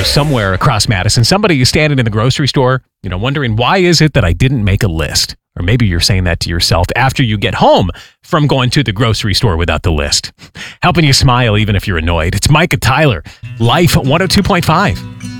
somewhere across Madison, somebody is standing in the grocery store, wondering, why is it that I didn't make a list? Or maybe you're saying that to yourself after you get home from going to the grocery store without the list. Helping you smile even if you're annoyed. It's Micah Tyler, Life 102.5.